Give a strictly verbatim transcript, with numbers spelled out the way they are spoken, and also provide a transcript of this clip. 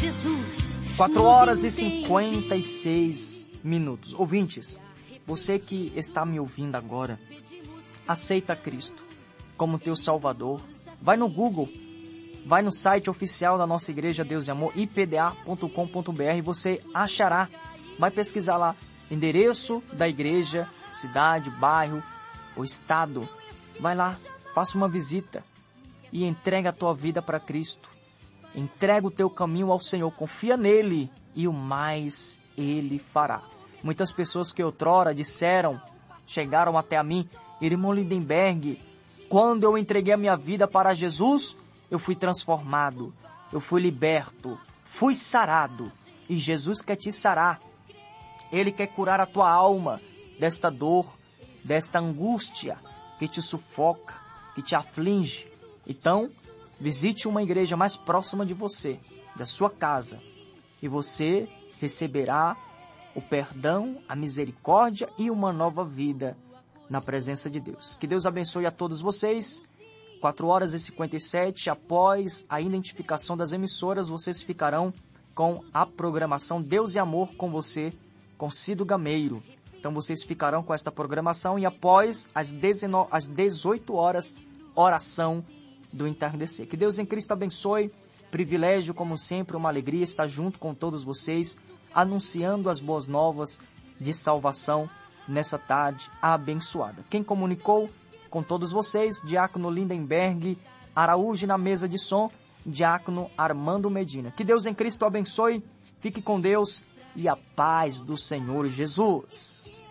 quatro horas e cinquenta e seis minutos. Ouvintes, você que está me ouvindo agora, aceita Cristo como teu Salvador. Vai no Google, vai no site oficial da nossa igreja Deus e Amor, i p d a ponto com ponto b r, você achará, vai pesquisar lá, endereço da igreja, cidade, bairro, o estado. Vai lá, faça uma visita e entrega a tua vida para Cristo. Entrega o teu caminho ao Senhor, confia nele e o mais ele fará. Muitas pessoas que outrora disseram, chegaram até a mim, irmão Lindenberg, quando eu entreguei a minha vida para Jesus, eu fui transformado, eu fui liberto, fui sarado. E Jesus quer te sarar. Ele quer curar a tua alma desta dor, desta angústia que te sufoca, que te aflige. Então, visite uma igreja mais próxima de você, da sua casa, e você receberá o perdão, a misericórdia e uma nova vida na presença de Deus. Que Deus abençoe a todos vocês. quatro horas e cinquenta e sete, após a identificação das emissoras, vocês ficarão com a programação Deus e Amor com você, com Cido Gameiro. Então vocês ficarão com esta programação e após as dezoito horas, oração do Entardecer. Que Deus em Cristo abençoe. Privilégio, como sempre, uma alegria estar junto com todos vocês, anunciando as boas novas de salvação nessa tarde abençoada. Quem comunicou com todos vocês, Diácono Lindenberg Araújo na mesa de som, Diácono Armando Medina. Que Deus em Cristo abençoe, fique com Deus e a paz do Senhor Jesus.